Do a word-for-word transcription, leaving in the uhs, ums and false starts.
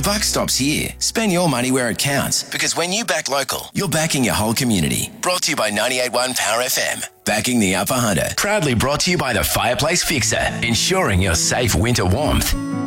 buck stops here. Spend your money where it counts, because when you back local, you're backing your whole community. Brought to you by ninety-eight point one Power F M. Backing the Upper Hunter. Proudly brought to you by the Fireplace Fixer, ensuring your safe winter warmth.